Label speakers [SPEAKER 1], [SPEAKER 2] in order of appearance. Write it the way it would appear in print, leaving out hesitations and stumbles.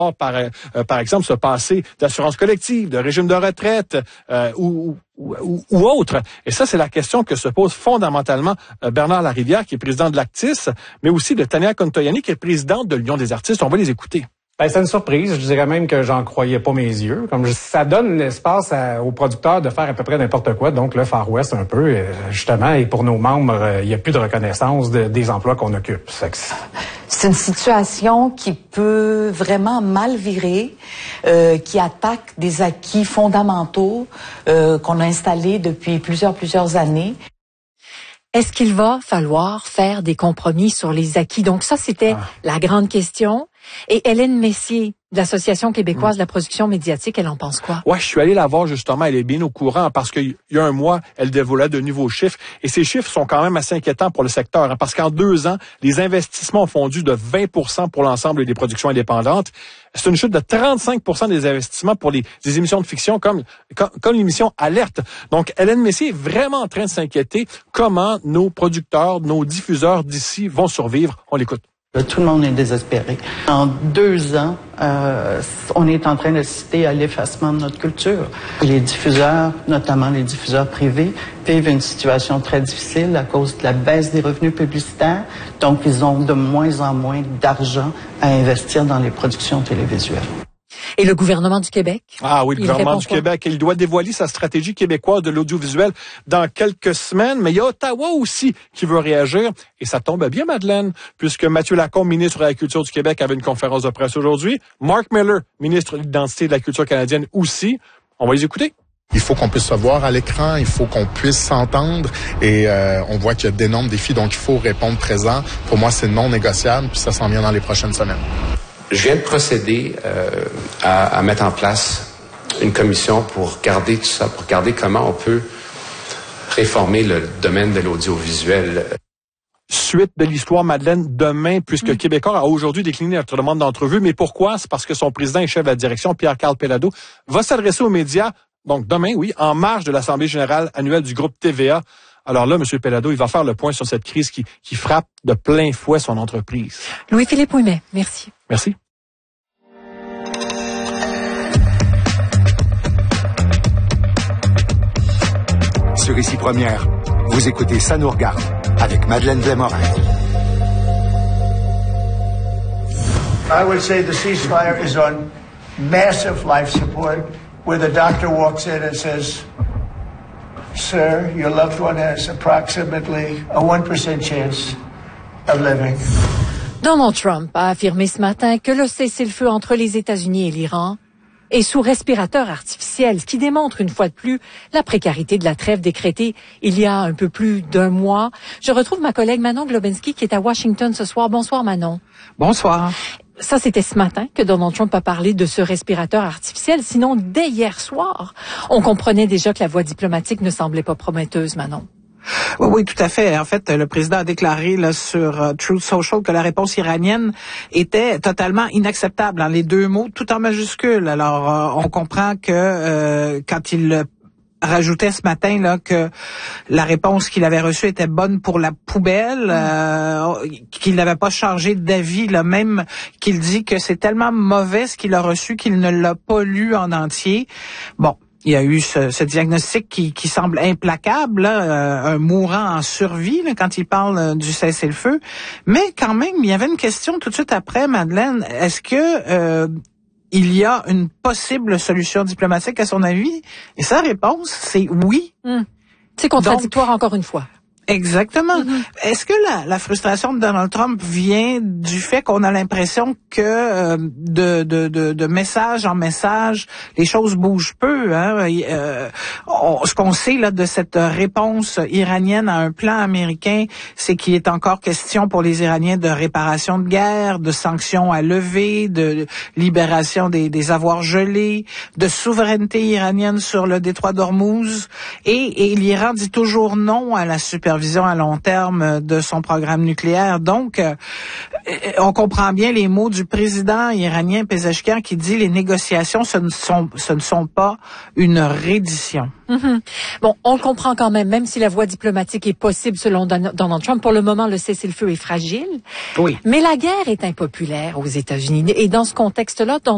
[SPEAKER 1] par exemple, se passer d'assurance collective, de régime de retraite ou autre. Et ça, c'est la question que se pose fondamentalement Bernard Larivière, qui est président de l'Actis, mais aussi de Tania Contoyani, qui est présidente de l'Union des artistes. On va les écouter.
[SPEAKER 2] Ben, c'est une surprise. Je dirais même que j'en croyais pas mes yeux. Ça donne l'espace aux producteurs de faire à peu près n'importe quoi. Donc, le Far West, un peu, justement, et pour nos membres, il n'y a plus de reconnaissance des emplois qu'on occupe.
[SPEAKER 3] C'est une situation qui peut vraiment mal virer, qui attaque des acquis fondamentaux qu'on a installés depuis plusieurs années.
[SPEAKER 4] Est-ce qu'il va falloir faire des compromis sur les acquis? Donc ça, c'était la grande question. Et Hélène Messier, de l'Association québécoise de la production médiatique, elle en pense quoi?
[SPEAKER 1] Ouais, je suis allé la voir justement, elle est bien au courant parce qu'il y a un mois, elle dévoilait de nouveaux chiffres et ces chiffres sont quand même assez inquiétants pour le secteur parce qu'en 2 ans, les investissements ont fondu de 20% pour l'ensemble des productions indépendantes. C'est une chute de 35% des investissements pour des émissions de fiction comme l'émission Alerte. Donc, Hélène Messier est vraiment en train de s'inquiéter comment nos producteurs, nos diffuseurs d'ici vont survivre. On l'écoute.
[SPEAKER 5] Tout le monde est désespéré. En 2 ans, on est en train d'assister à l'effacement de notre culture. Les diffuseurs, notamment les diffuseurs privés, vivent une situation très difficile à cause de la baisse des revenus publicitaires. Donc, ils ont de moins en moins d'argent à investir dans les productions télévisuelles.
[SPEAKER 4] Et le gouvernement du Québec?
[SPEAKER 1] Ah oui, le gouvernement du Québec, il doit dévoiler sa stratégie québécoise de l'audiovisuel dans quelques semaines, mais il y a Ottawa aussi qui veut réagir. Et ça tombe bien, Madeleine, puisque Mathieu Lacombe, ministre de la Culture du Québec, avait une conférence de presse aujourd'hui. Mark Miller, ministre de l'Identité et de la Culture canadienne aussi. On va les écouter.
[SPEAKER 6] Il faut qu'on puisse se voir à l'écran, il faut qu'on puisse s'entendre et on voit qu'il y a d'énormes défis, donc il faut répondre présent. Pour moi, c'est non négociable, puis ça s'en vient dans les prochaines semaines.
[SPEAKER 7] Je viens de procéder à mettre en place une commission pour regarder tout ça, pour regarder comment on peut réformer le domaine de l'audiovisuel.
[SPEAKER 1] Suite de l'histoire, Madeleine, demain, puisque Québécois a aujourd'hui décliné notre demande d'entrevue. Mais pourquoi? C'est parce que son président et chef de la direction, Pierre-Carl Péladeau, va s'adresser aux médias, donc demain, oui, en marge de l'Assemblée générale annuelle du groupe TVA. Alors là, M. Péladeau, il va faire le point sur cette crise qui frappe de plein fouet son entreprise.
[SPEAKER 4] Louis-Philippe Ouimet, merci.
[SPEAKER 1] Merci.
[SPEAKER 8] Sur Ici Première, vous écoutez Ça nous regarde avec Madeleine Blais-Morin.
[SPEAKER 9] I would say the ceasefire is on massive life support, where the doctor walks in and says, "Sir, your loved one has approximately a 1% chance of living."
[SPEAKER 4] Donald Trump a affirmé ce matin que le cessez-le-feu entre les États-Unis et l'Iran est sous respirateur artificiel, ce qui démontre une fois de plus la précarité de la trêve décrétée il y a un peu plus d'1 mois. Je retrouve ma collègue Manon Globinski qui est à Washington ce soir. Bonsoir Manon.
[SPEAKER 2] Bonsoir.
[SPEAKER 4] Ça, c'était ce matin que Donald Trump a parlé de ce respirateur artificiel. Sinon, dès hier soir, on comprenait déjà que la voie diplomatique ne semblait pas prometteuse, Manon.
[SPEAKER 10] Oui, tout à fait. En fait, le président a déclaré là, sur Truth Social que la réponse iranienne était totalement inacceptable. Les 2 mots, tout en majuscules. Alors, on comprend que quand il rajoutait ce matin là que la réponse qu'il avait reçue était bonne pour la poubelle, qu'il n'avait pas changé d'avis, là, même qu'il dit que c'est tellement mauvais ce qu'il a reçu qu'il ne l'a pas lu en entier. Bon. Il y a eu ce diagnostic qui semble implacable, là, un mourant en survie là, quand il parle du cessez-le-feu. Mais quand même, il y avait une question tout de suite après, Madeleine. Est-ce que il y a une possible solution diplomatique à son avis? Et sa réponse, c'est oui.
[SPEAKER 4] C'est contradictoire encore une fois.
[SPEAKER 10] Exactement. Est-ce que la frustration de Donald Trump vient du fait qu'on a l'impression que de message en message, les choses bougent peu, hein? Ce qu'on sait là de cette réponse iranienne à un plan américain, c'est qu'il est encore question pour les Iraniens de réparation de guerre, de sanctions à lever, de libération des avoirs gelés, de souveraineté iranienne sur le détroit d'Ormuz, et l'Iran dit toujours non à la supervision à long terme de son programme nucléaire. Donc, on comprend bien les mots du président iranien Pezeshkian qui dit les négociations, ce ne sont pas une reddition.
[SPEAKER 4] Bon, on le comprend quand même si la voie diplomatique est possible selon Donald Trump. Pour le moment, le cessez-le-feu est fragile.
[SPEAKER 10] Oui.
[SPEAKER 4] Mais la guerre est impopulaire aux États-Unis. Et dans ce contexte-là,